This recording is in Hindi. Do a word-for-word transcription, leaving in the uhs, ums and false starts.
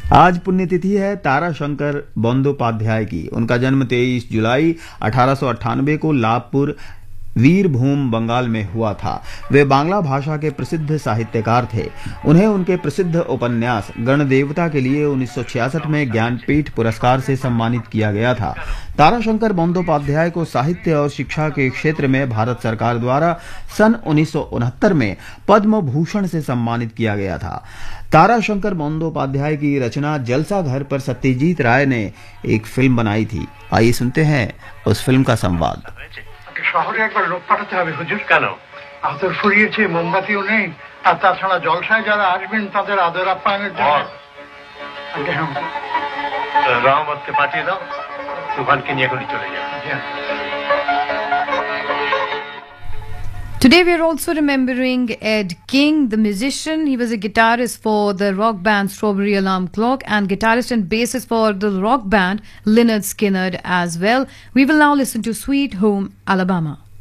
आज पुण्यतिथि है ताराशंकर बंदोपाध्याय की। उनका जन्म तेईस जुलाई अठारह सौ अट्ठानबे को लाभपुर वीरभूम बंगाल में हुआ था। वे बांग्ला भाषा के प्रसिद्ध साहित्यकार थे। उन्हें उनके प्रसिद्ध उपन्यास गणदेवता के लिए उन्नीस सौ छियासठ में ज्ञानपीठ पुरस्कार से सम्मानित किया गया था। ताराशंकर बंदोपाध्याय को साहित्य और शिक्षा के क्षेत्र में भारत सरकार द्वारा सन उन्नीस सौ उनहत्तर में पद्म भूषण से सम्मानित किया गया था। ताराशंकर बंदोपाध्याय की रचना जलसा घर पर सत्यजीत राय ने एक फिल्म बनाई थी। आइए सुनते हैं उस फिल्म का संवाद। শহরে একবার লোক পাঠাতে হবে হুজুর। কেন? আতর ফুরিয়েছে, মোমবাতিও নেই, আর তাছাড়া জলসায় যারা আসবেন তাদের আদর আপ্যায়নের জন্য রহমতকে পাঠিয়ে দাও, তুফানকে নিয়ে এখনই চলে যাবে। Today we are also remembering Ed King, the musician. He was a guitarist for the rock band Strawberry Alarm Clock and guitarist and bassist for the rock band Lynyrd Skynyrd as well. We will now listen to Sweet Home Alabama.